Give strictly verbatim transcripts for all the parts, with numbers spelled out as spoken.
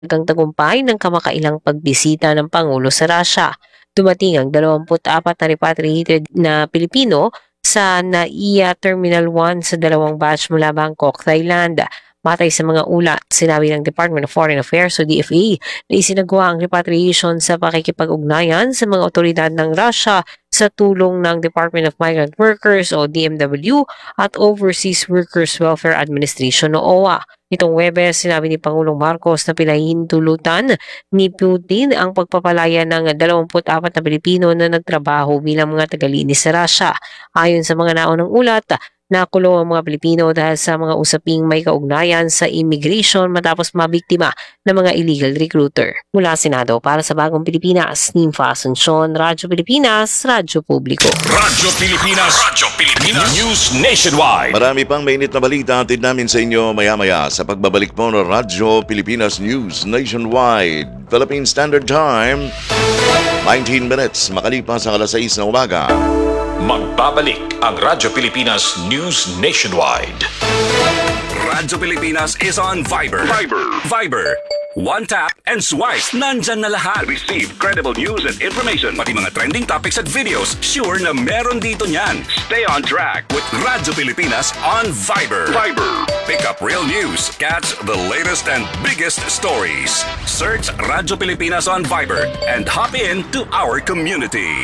Hanggang tagumpay ng kamakailang pagbisita ng Pangulo sa Russia. Dumating ang dalawampu't apat na repatriated na Pilipino sa N A I A Terminal one sa dalawang batch mula Bangkok, Thailand. Batay sa mga ulat, sinabi ng Department of Foreign Affairs o D F A na isinagawa ang repatriation sa pakikipag-ugnayan sa mga otoridad ng Russia sa tulong ng Department of Migrant Workers o D M W at Overseas Workers Welfare Administration o O W A. Nitong Huwebes, sinabi ni Pangulong Marcos na pinahintulutan ni Putin ang pagpapalaya ng dalawampu't apat na Pilipino na nagtrabaho bilang mga tagalinis sa Russia. Ayon sa mga naunang ulat, nakulong ang mga Pilipino dahil sa mga usaping may kaugnayan sa immigration matapos mabiktima ng mga illegal recruiter. Mula Senado para sa Bagong Pilipinas, Nympha Asuncion, Radyo Pilipinas, Radyo Publiko. Radyo Pilipinas, Radyo Pilipinas, News Nationwide. Marami pang mainit na balita atid namin sa inyo maya-maya sa pagbabalik po ng Radyo Pilipinas News Nationwide. Philippine Standard Time, nineteen minutes makalipas ang alas sais na umaga. Magbabalik ang Radyo Pilipinas News Nationwide. Radyo Pilipinas is on Viber. Viber. Viber. One tap and swipe. Nandyan na lahat. Receive credible news and information. Pati mga trending topics at videos. Sure na meron dito niyan. Stay on track with Radyo Pilipinas on Viber. Viber. Pick up real news. Catch the latest and biggest stories. Search Radyo Pilipinas on Viber and hop in to our community.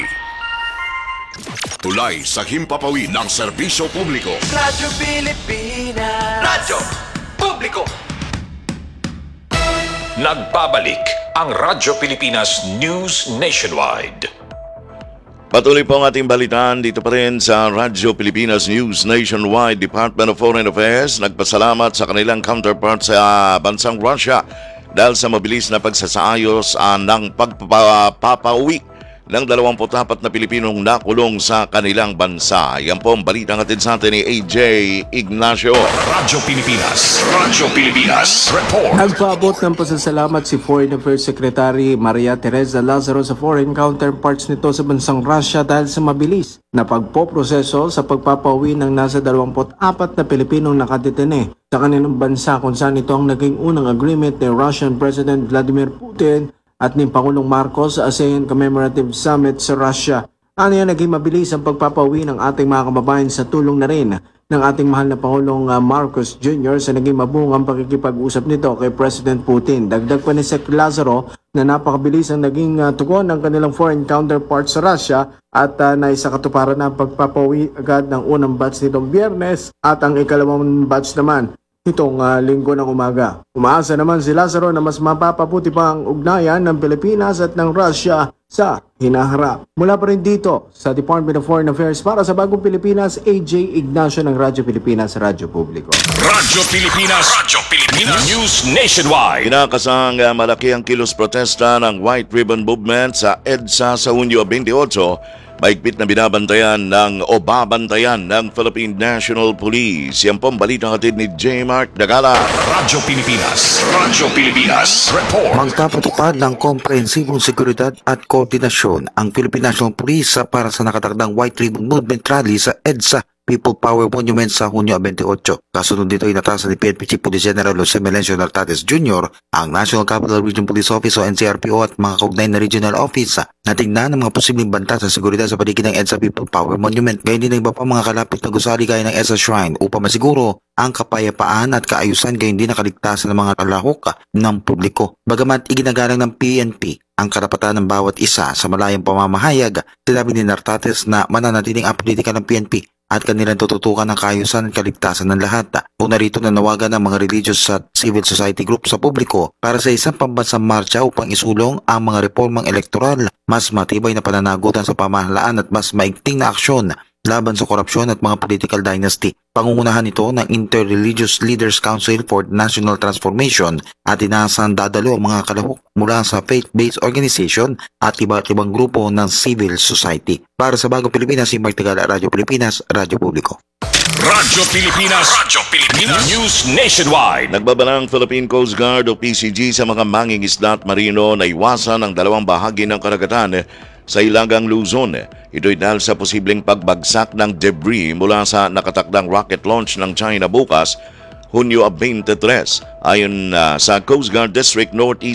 Tulay sa himpapawid ng serbisyo publiko. Radyo Pilipinas. Radyo Publiko. Nagbabalik ang Radyo Pilipinas News Nationwide. Patuloy po ang ating balitaan dito pa rin sa Radyo Pilipinas News Nationwide. Department of Foreign Affairs nagpasalamat sa kanilang counterpart sa bansang Russia dahil sa mabilis na pagsasaayos uh, ng pagpapauwi ng dalawamput apat na Pilipinong nakulong sa kanilang bansa. Yan po ang balitang atid sa atin ni A J Ignacio. Radyo Pilipinas, Radyo Pilipinas, report. Nagpaabot ng pasasalamat si Foreign Affairs Secretary Maria Teresa Lazaro sa foreign counterparts nito sa bansang Russia dahil sa mabilis na pagpoproseso sa pagpapauwi ng nasa dalawamput apat na Pilipinong nakadetene sa kanilang bansa kung saan ito ang naging unang agreement ni Russian President Vladimir Putin at ni Pangulong Marcos sa ASEAN Commemorative Summit sa Russia. Ano yan, naging mabilis ang pagpapauwi ng ating mga kababayan sa tulong na rin ng ating mahal na Pangulong Marcos Junior sa naging mabungang pakikipag-usap nito kay President Putin. Dagdag pa ni Sec Lazaro na napakabilis ang naging uh, tugon ng kanilang foreign counterpart sa Russia at uh, naisakatuparan na ang pagpapauwi agad ng unang batch nitong Biyernes at ang ikalawang batch naman itong uh, linggo ng umaga. Umaasa naman si Lazaro na mas mapapabuti pa ang ugnayan ng Pilipinas at ng Russia sa hinaharap. Mula pa rin dito sa Department of Foreign Affairs para sa Bagong Pilipinas, A J Ignacio ng Radyo Pilipinas, Radyo Publiko. Radyo Pilipinas, Radyo Pilipinas, News Nationwide. Kinakasang uh, malaki ang kilos protesta ng White Ribbon Movement sa EDSA sa Hunyo twenty-eight. Maigpit na binabantayan ng o babantayan ng Philippine National Police. Yan po ang balitang hatid ni J. Mark Dagala. Radyo Pilipinas, Radyo Pilipinas, report. Magpapatupad ng komprehensibong seguridad at koordinasyon ang Philippine National Police para sa nakatakdang White Ribbon Movement Rally sa EDSA People Power Monument sa Hunyo twenty-eight. Kasunod dito ay natasan ni P N P Chief Police General Jose Melencio Nartates Junior, ang National Capital Region Police Office o N C R P O at mga kaugnay na regional office na tingnan ang mga posibleng banta sa seguridad sa paligid ng EDSA People Power Monument. Ngayon din ang iba pa mga kalapit na gusali gaya ng EDSA Shrine upang masiguro ang kapayapaan at kaayusan gayon din nakaligtasan ng mga kalahok ng publiko. Bagamat iginagalang ng P N P ang karapatan ng bawat isa sa malayang pamamahayag, sinabi ni Nartates na mananatiling apolitika ng P N P at kanilang tututukan ng kaayusan at kaligtasan ng lahat. Una rito nanawagan ng mga religious at civil society group sa publiko para sa isang pambansang marcha upang isulong ang mga reformang elektoral, mas matibay na pananagutan sa pamahalaan at mas maigting na aksyon laban sa korupsyon at mga political dynasty. Pangungunahan ito ng Inter-Religious Leaders Council for National Transformation at inaasahan dadalo ang mga kalahok mula sa faith-based organization at iba't ibang grupo ng civil society. Para sa Bagong Pilipinas, si Mark Tagala, Radyo Pilipinas, Radyo Publiko. Radyo Pilipinas, Radyo Pilipinas, News Nationwide. Nagbabalang Philippine Coast Guard o P C G sa mga mangingisda at marino na iwasan ang dalawang bahagi ng karagatan sa Ilagang Luzon. Ito'y dahil sa posibleng pagbagsak ng debris mula sa nakatakdang rocket launch ng China bukas Hunyo twenty-three. Ayon ah, sa Coast Guard District Northeast